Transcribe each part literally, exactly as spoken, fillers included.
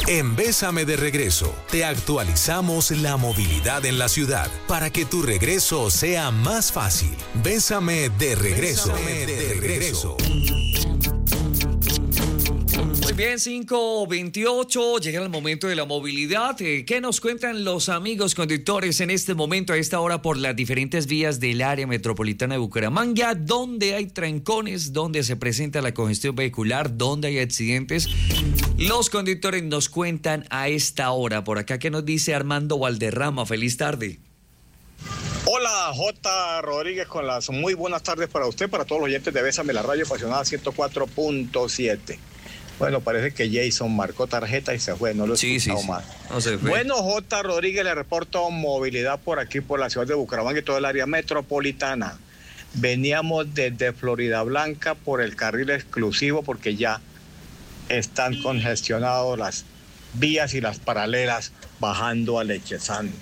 En Bésame de Regreso, te actualizamos la movilidad en la ciudad para que tu regreso sea más fácil. Bésame de Regreso. Bésame de Regreso. Muy bien, cinco veintiocho, llega el momento de la movilidad. ¿Qué nos cuentan los amigos conductores en este momento, a esta hora, por las diferentes vías del área metropolitana de Bucaramanga? ¿Dónde hay trancones? ¿Dónde se presenta la congestión vehicular? ¿Dónde hay accidentes? Los conductores nos cuentan a esta hora. Por acá, ¿qué nos dice Armando Valderrama? Feliz tarde. Hola, J. Rodríguez, con las muy buenas tardes para usted, para todos los oyentes de Bésame, la radio apasionada ciento cuatro punto siete. Bueno, parece que Jason marcó tarjeta y se fue, no lo he sí, escuchado sí, más. Sí. No se fue. Bueno, J. Rodríguez, le reporto movilidad por aquí, por la ciudad de Bucaramanga y todo el área metropolitana. Veníamos desde Florida Blanca por el carril exclusivo porque ya están congestionados las vías y las paralelas bajando a Lechezán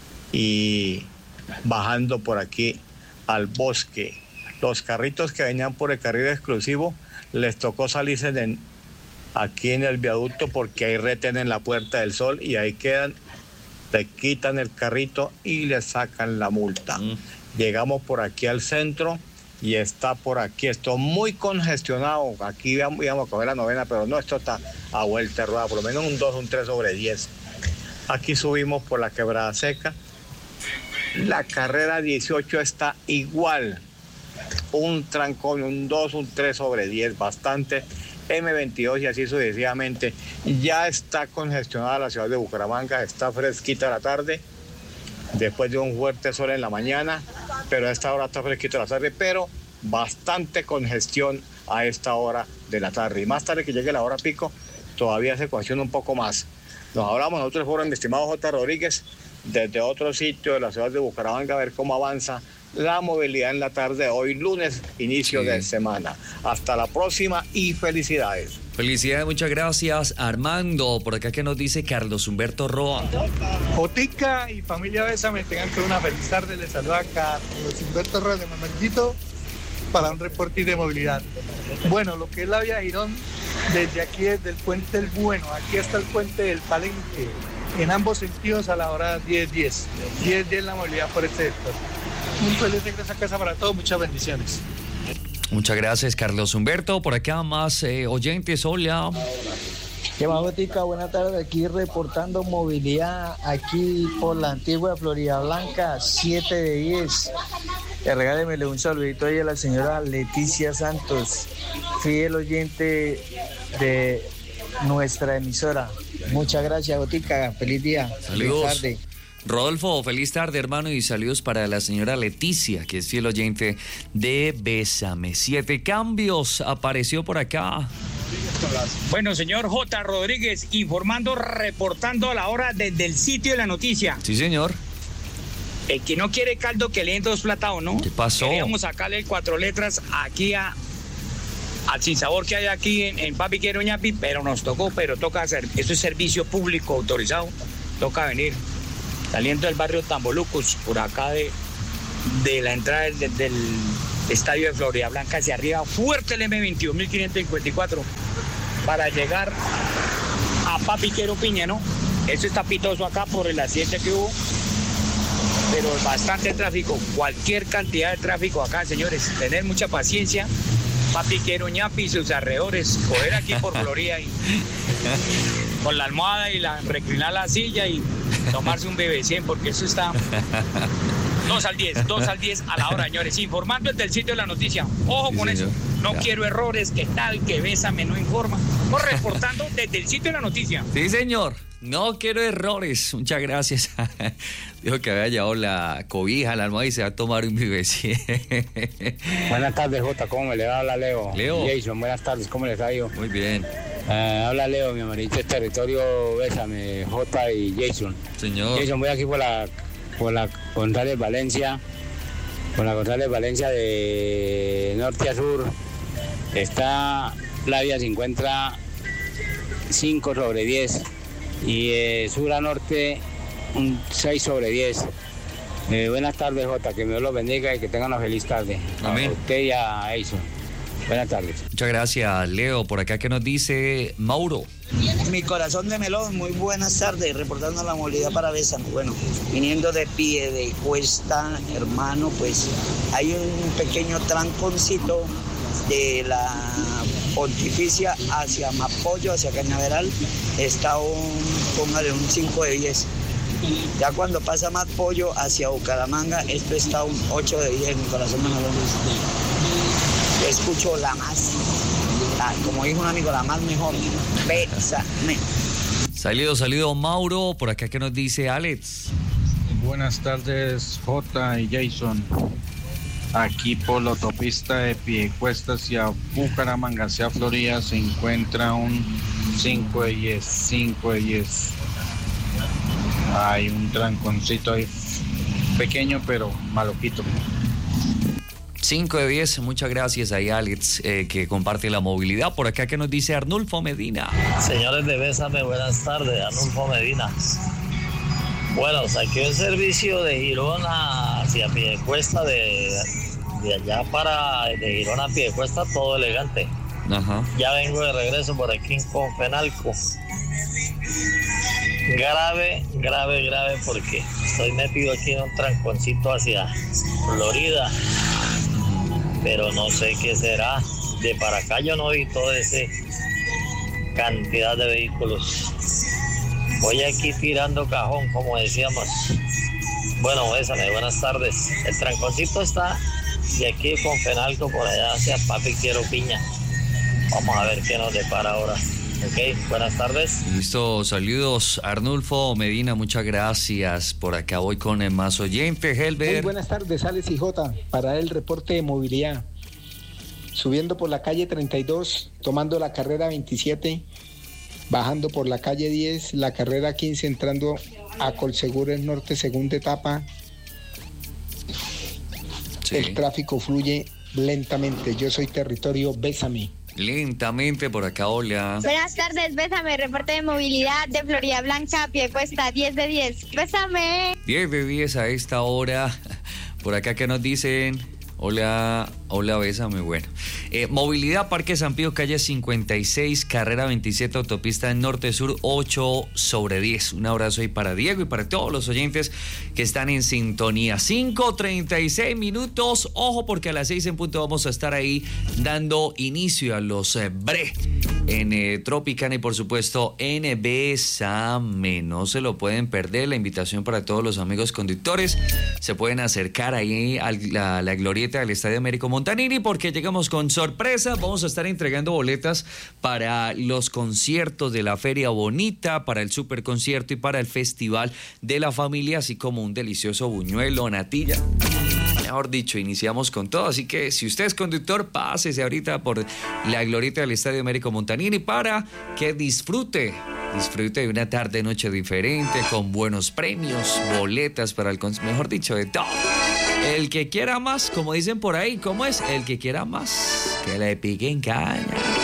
y bajando por aquí al Bosque. Los carritos que venían por el carril exclusivo les tocó salirse en aquí en el viaducto porque ahí retienen la Puerta del Sol y ahí quedan, te quitan el carrito y le sacan la multa. Mm. Llegamos por aquí al centro y está por aquí, esto muy congestionado. Aquí íbamos, íbamos a coger la novena, pero no, esto está a vuelta de rueda, por lo menos un dos, un tres sobre diez. Aquí subimos por la Quebrada Seca. La carrera dieciocho está igual, un trancón, un dos, un tres sobre diez, bastante. eme veintidós y así sucesivamente. Ya está congestionada la ciudad de Bucaramanga, está fresquita la tarde, después de un fuerte sol en la mañana, pero a esta hora está fresquita la tarde, pero bastante congestión a esta hora de la tarde. Y más tarde que llegue la hora pico, todavía se congestiona un poco más. Nos hablamos nosotros, fueron mi estimado J. Rodríguez, desde otro sitio de la ciudad de Bucaramanga, a ver cómo avanza la movilidad en la tarde de hoy, lunes, inicio sí. de semana. Hasta la próxima y felicidades. Felicidades, muchas gracias, Armando. Por acá, que nos dice Carlos Humberto Roa. Jotica y familia Bésame, tengan que una feliz tarde. Les saluda Carlos Humberto Roa de Manuelito para un reporte de movilidad. Bueno, lo que es la vía Girón, desde aquí, desde el Puente del Bueno, aquí hasta el Puente del Palenque, en ambos sentidos a la hora diez diez. diez diez la movilidad por este sector. Un feliz regreso a casa para todos, muchas bendiciones. Muchas gracias, Carlos Humberto. Por acá más eh, oyentes, hola. ¿Qué más, Botica? Buenas tardes, aquí reportando movilidad aquí por la antigua Florida Blanca, siete de diez. Regálemele un saludito ahí a la señora Leticia Santos, fiel oyente de nuestra emisora. Muchas gracias, Botica. Feliz día. Saludos. Feliz tarde. Rodolfo, feliz tarde, hermano, y saludos para la señora Leticia, que es fiel oyente de Bésame. Siete cambios apareció por acá. Bueno, señor J. Rodríguez, informando, reportando a la hora desde el sitio de la noticia. Sí, señor. El que no quiere caldo, que le den dos platados, ¿no? ¿Qué pasó? Queríamos sacarle cuatro letras aquí a... al sinsabor que hay aquí en, en Papi Quiero Ñapi, pero nos tocó, pero toca hacer, esto es servicio público autorizado, toca venir, saliendo del barrio Tambolucos, por acá de, de la entrada del, del estadio de Florida Blanca hacia arriba, fuerte el eme veintidós mil quinientos cincuenta y cuatro, para llegar a Papi Quiero Piña, ¿no? Eso está pitoso acá por el accidente que hubo, pero bastante tráfico, cualquier cantidad de tráfico acá, señores, tener mucha paciencia. Papi Quiero Ñapi y sus alrededores, coger aquí por Florida y con la almohada y la reclinar la silla y tomarse un bebé cien, porque eso está dos al diez, dos al diez a la hora, señores. Informando desde el sitio de la noticia. Ojo sí, con señor. Eso. No ya. Quiero errores, que tal, que Bésame no informa. Estamos reportando desde el sitio de la noticia. Sí, señor. No quiero errores. Muchas gracias. Dijo que había llevado la cobija, la almohada y se va a tomar un bebé. Buenas tardes, Jota. ¿Cómo me le va? Habla Leo. Leo. Jason, buenas tardes. ¿Cómo les ha ido? Muy bien. Uh, habla Leo, mi amarito es territorio Bésame, Jota y Jason. Señor. Jason, voy aquí por la, por la González Valencia, por la González Valencia de norte a sur. Está, la vía se encuentra cinco sobre diez y eh, sur a norte un seis sobre diez. Eh, buenas tardes, Jota, que me Dios los bendiga y que tengan una feliz tarde. Amén. A usted y a Jason. Buenas tardes. Muchas gracias, Leo. Por acá, ¿qué nos dice Mauro? Mi corazón de melón, muy buenas tardes, reportando la movilidad para Bésame. Bueno, viniendo de Piedecuesta, hermano, pues hay un pequeño tranconcito de la Pontificia hacia Mapollo, hacia Cañaveral, está un, póngale un cinco de diez. Ya cuando pasa Mapollo hacia Bucaramanga, esto está un ocho de diez, mi corazón de melón. Yo escucho la más, la, como dijo un amigo, la más mejor. Bésame. Salido, salido, Mauro. Por acá, ¿qué nos dice Alex? Buenas tardes, J y Jason. Aquí por la autopista de Piedecuesta hacia Bucaramanga, hacia Florida, se encuentra un cinco de diez, cinco de diez. Hay un tranconcito ahí pequeño, pero maloquito. cinco de diez, muchas gracias ahí, Alex, eh, que comparte la movilidad. Por acá, ¿qué nos dice Arnulfo Medina? Señores de Bésame, buenas tardes, Arnulfo Medina. Bueno, saqué un servicio de Girón hacia Piedecuesta, de, de allá para, de Girón a Piedecuesta, todo elegante. Ajá. Ya vengo de regreso por aquí en Confenalco. Grave, grave, grave, porque estoy metido aquí en un tranconcito hacia Florida, pero no sé qué será. De para acá yo no vi toda esa cantidad de vehículos. Voy aquí tirando cajón, como decíamos. Bueno, Bésame, buenas tardes. El tranconcito está de aquí con Fenalco por allá hacia Papi Quiero Piña. Vamos a ver qué nos depara ahora. Ok, buenas tardes. Listo, saludos, Arnulfo Medina, muchas gracias. Por acá voy con el más oyente, Helber. Muy buenas tardes, Alex y J, para el reporte de movilidad. Subiendo por la calle treinta y dos, tomando la carrera veintisiete, bajando por la calle diez, la carrera quince, entrando a Colseguro el Norte, segunda etapa. Sí. El tráfico fluye lentamente. Yo soy territorio Bésame. Lentamente por acá, hola. Buenas tardes, Bésame, reporte de movilidad de Florida Blanca, Piedecuesta, diez de diez. Bésame. diez de diez a esta hora. Por acá, ¿qué nos dicen? Hola, hola, Bésame, bueno. Eh, movilidad, Parque San Pío, calle cincuenta y seis, carrera veintisiete, autopista norte-sur, ocho sobre diez. Un abrazo ahí para Diego y para todos los oyentes que están en sintonía. cinco treinta y seis minutos. Ojo, porque a las seis en punto vamos a estar ahí dando inicio a los eh, Bre en eh, Tropicana y por supuesto en Bésame. No se lo pueden perder. La invitación para todos los amigos conductores. Se pueden acercar ahí a la, a la glorieta del Estadio Américo Montanini porque llegamos con sorpresa. Vamos a estar entregando boletas para los conciertos de la Feria Bonita, para el super concierto y para el Festival de la Familia, así como un delicioso buñuelo, natilla. Mejor dicho, iniciamos con todo, así que si usted es conductor, pásese ahorita por la glorieta del Estadio Américo Montanini para que disfrute, disfrute de una tarde, noche diferente, con buenos premios, boletas para el concierto, mejor dicho, de todo. El que quiera más, como dicen por ahí, ¿cómo es? El que quiera más, que le piquen caña.